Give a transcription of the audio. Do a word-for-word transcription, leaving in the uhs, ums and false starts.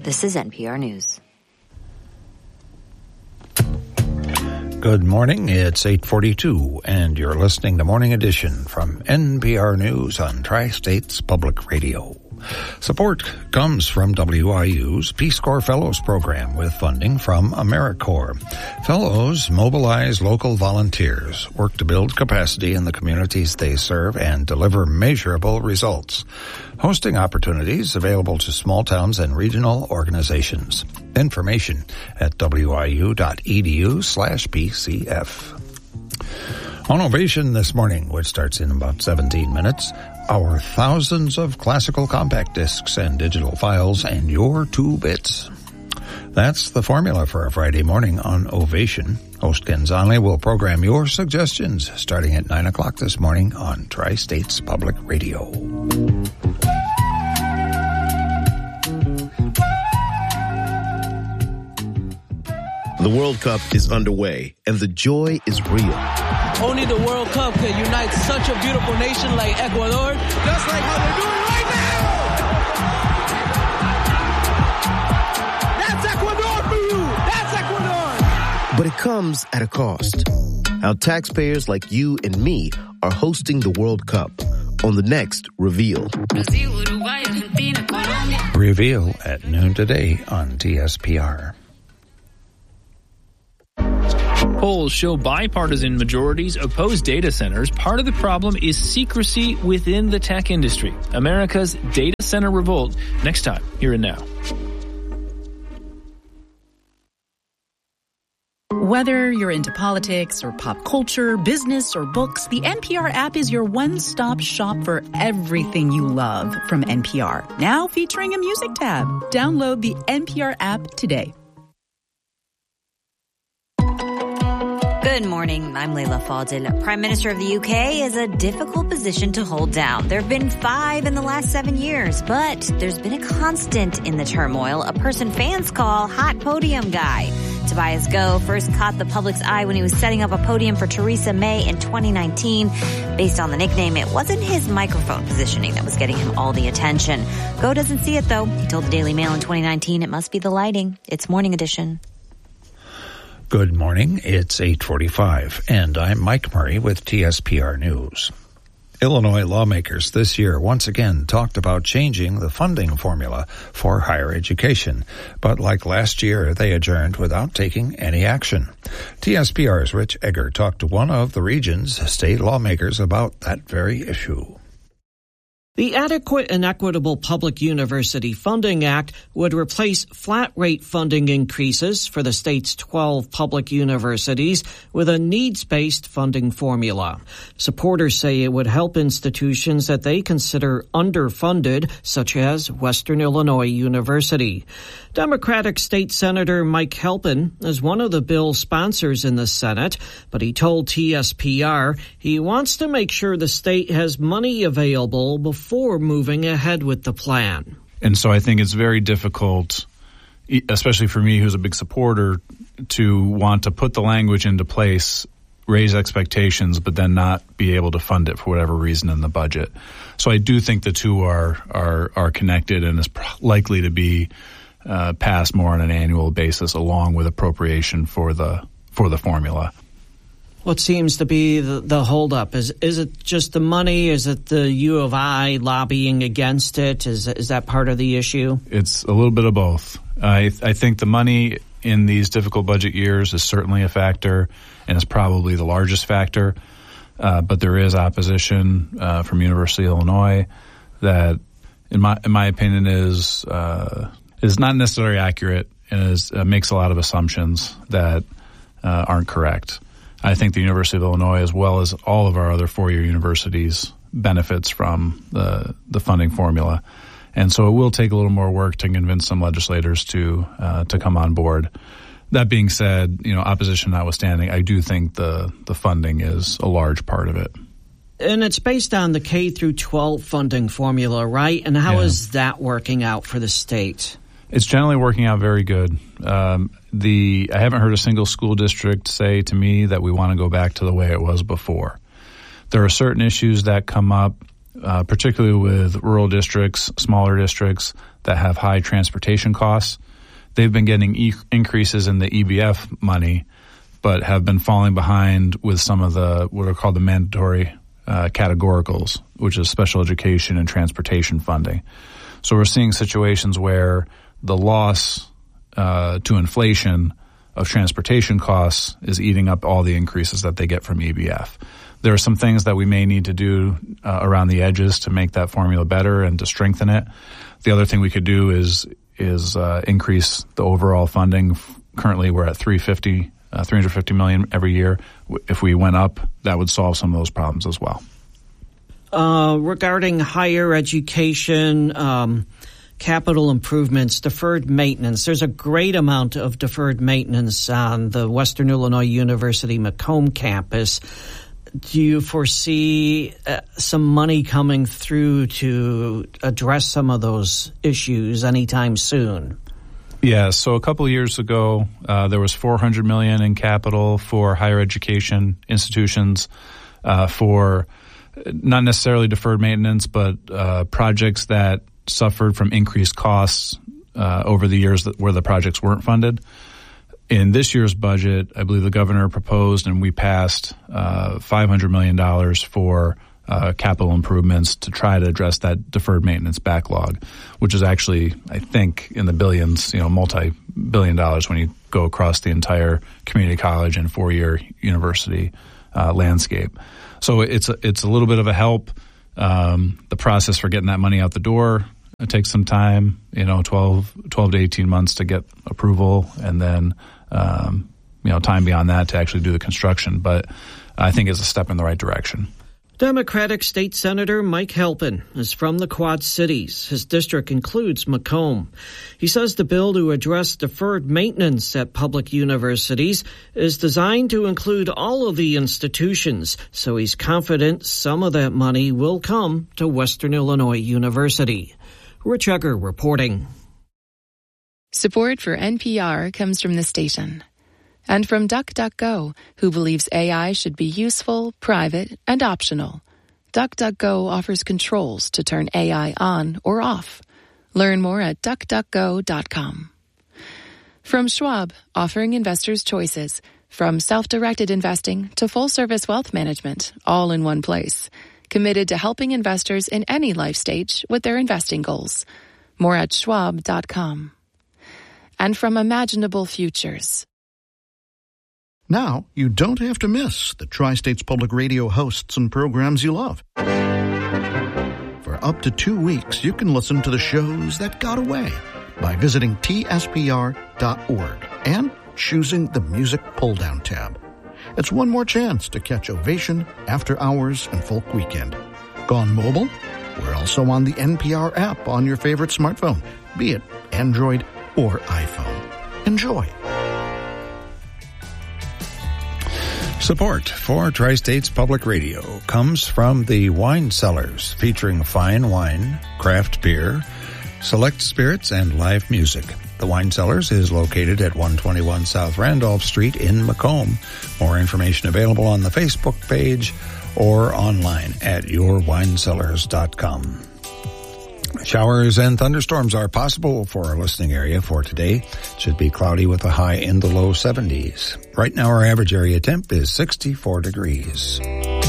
This is N P R News. Good morning. It's eight forty-two, and you're listening to Morning Edition from N P R News on Tri-States Public Radio. Support comes from W I U's Peace Corps Fellows Program with funding from AmeriCorps. Fellows mobilize local volunteers, work to build capacity in the communities they serve, and deliver measurable results. Hosting opportunities available to small towns and regional organizations. Information at wiu.edu slash PCF. On Ovation this morning, which starts in about seventeen minutes, our thousands of classical compact discs and digital files and your two bits. That's the formula for a Friday morning on Ovation. Host Ken Zonley will program your suggestions starting at nine o'clock this morning on Tri-States Public Radio. The World Cup is underway, and the joy is real. Only the World Cup can unite such a beautiful nation like Ecuador, just like how they're doing right now. That's Ecuador for you. That's Ecuador. But it comes at a cost. How taxpayers like you and me are hosting the World Cup on the next Reveal. Reveal at noon today on T S P R. Polls show bipartisan majorities oppose data centers. Part of the problem is secrecy within the tech industry. America's data center revolt. Next time, here and now. Whether you're into politics or pop culture, business or books, the N P R app is your one-stop shop for everything you love from N P R. Now featuring a music tab. Download the N P R app today. Good morning. I'm Leila Fadel. Prime Minister of the U K is a difficult position to hold down. There have been five in the last seven years, but there's been a constant in the turmoil, a person fans call hot podium guy. Tobias Goh first caught the public's eye when he was setting up a podium for Theresa May in twenty nineteen. Based on the nickname, it wasn't his microphone positioning that was getting him all the attention. Goh doesn't see it, though. He told the Daily Mail in twenty nineteen it must be the lighting. It's Morning Edition. Good morning. It's eight forty-five, and I'm Mike Murray with T S P R News. Illinois lawmakers this year once again talked about changing the funding formula for higher education, but like last year, they adjourned without taking any action. T S P R's Rich Egger talked to one of the region's state lawmakers about that very issue. The Adequate and Equitable Public University Funding Act would replace flat-rate funding increases for the state's twelve public universities with a needs-based funding formula. Supporters say it would help institutions that they consider underfunded, such as Western Illinois University. Democratic State Senator Mike Halpin is one of the bill's sponsors in the Senate, but he told T S P R he wants to make sure the state has money available before moving ahead with the plan. And so I think it's very difficult, especially for me who's a big supporter, to want to put the language into place, raise expectations, but then not be able to fund it for whatever reason in the budget. So I do think the two are are, are connected and is likely to be Uh, passed more on an annual basis, along with appropriation for the for the formula. What seems to be the, the holdup? Is is it just the money? Is it the U of I lobbying against it? Is is that part of the issue? It's a little bit of both. I I think the money in these difficult budget years is certainly a factor, and is probably the largest factor. Uh, but there is opposition uh, from University of Illinois that, in my in my opinion, is. Uh, is not necessarily accurate and is, uh, makes a lot of assumptions that uh, aren't correct. I think the University of Illinois, as well as all of our other four-year universities, benefits from the the funding formula. And so it will take a little more work to convince some legislators to uh, to come on board. That being said, you know, opposition notwithstanding, I do think the, the funding is a large part of it. And it's based on the K through twelve funding formula, right? And how yeah. is that working out for the state? It's generally working out very good. Um, the I haven't heard a single school district say to me that we want to go back to the way it was before. There are certain issues that come up uh, particularly with rural districts, smaller districts that have high transportation costs. They've been getting e- increases in the E B F money, but have been falling behind with some of the what are called the mandatory uh, categoricals, which is special education and transportation funding. So we're seeing situations where the loss uh, to inflation of transportation costs is eating up all the increases that they get from E B F. There are some things that we may need to do uh, around the edges to make that formula better and to strengthen it. The other thing we could do is is uh, increase the overall funding. Currently, we're at three hundred fifty, uh, three hundred fifty million every year. If we went up, that would solve some of those problems as well. Uh, regarding higher education, um, capital improvements, deferred maintenance, there's a great amount of deferred maintenance on the Western Illinois University Macomb campus. Do you foresee uh, some money coming through to address some of those issues anytime soon? Yeah, so a couple of years ago, uh, there was four hundred million dollars in capital for higher education institutions uh, for not necessarily deferred maintenance, but uh, projects that suffered from increased costs uh, over the years that, where the projects weren't funded. In this year's budget, I believe the governor proposed and we passed uh, five hundred million dollars for uh, capital improvements to try to address that deferred maintenance backlog, which is actually, I think, in the billions, you know, multi-billion dollars when you go across the entire community college and four-year university uh, landscape. So it's a, it's a little bit of a help. Um, the process for getting that money out the door, it takes some time, you know, twelve, twelve to eighteen months to get approval, and then, um, you know, time beyond that to actually do the construction. But I think it's a step in the right direction. Democratic State Senator Mike Halpin is from the Quad Cities. His district includes Macomb. He says the bill to address deferred maintenance at public universities is designed to include all of the institutions, so he's confident some of that money will come to Western Illinois University. Rich Egger reporting. Support for N P R comes from the station and from DuckDuckGo, who believes A I should be useful, private, and optional. DuckDuckGo offers controls to turn A I on or off. Learn more at duck duck go dot com. From Schwab, offering investors choices, from self-directed investing to full-service wealth management, all in one place. Committed to helping investors in any life stage with their investing goals. More at schwab dot com. And from Imaginable Futures. Now, you don't have to miss the Tri-States Public Radio hosts and programs you love. For up to two weeks, you can listen to the shows that got away by visiting T S P R dot org and choosing the Music Pull-Down tab. It's one more chance to catch Ovation, After Hours, and Folk Weekend. Gone mobile? We're also on the N P R app on your favorite smartphone, be it Android or iPhone. Enjoy. Support for Tri-States Public Radio comes from the Wine Cellars, featuring fine wine, craft beer, select spirits, and live music. The Wine Cellars is located at one twenty-one South Randolph Street in Macomb. More information available on the Facebook page or online at your wine cellars dot com. Showers and thunderstorms are possible for our listening area for today. It should be cloudy with a high in the low seventies. Right now our average area temp is sixty-four degrees.